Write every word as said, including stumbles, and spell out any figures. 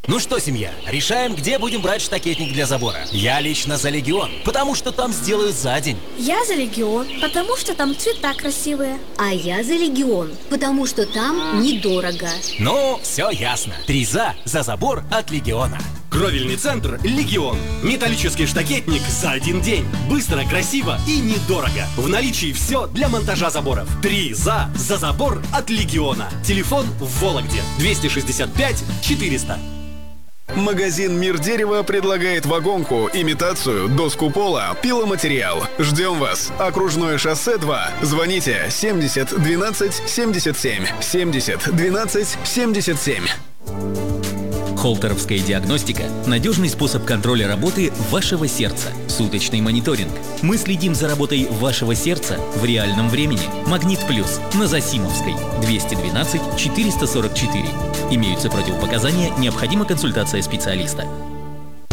Ну что, семья, решаем, где будем брать штакетник для забора. Я лично за Легион, потому что там сделают за день. Я за Легион, потому что там цвета красивые. А я за Легион, потому что там недорого. Ну, все ясно. Три за, за забор от Легиона. Кровельный центр «Легион». Металлический штакетник за один день. Быстро, красиво и недорого. В наличии все для монтажа заборов. Три за, за забор от Легиона. Телефон в Вологде двести шестьдесят пять четыреста. Магазин «Мир дерева» предлагает вагонку, имитацию, доску пола, пиломатериал. Ждем вас. Окружное шоссе два. Звоните семьдесят двенадцать семьдесят семь. семьдесят двенадцать семьдесят семь. Холтеровская диагностика – надежный способ контроля работы вашего сердца. Суточный мониторинг. Мы следим за работой вашего сердца в реальном времени. Магнит Плюс на Засимовской, двести двенадцать четыреста сорок четыре. Имеются противопоказания, необходима консультация специалиста.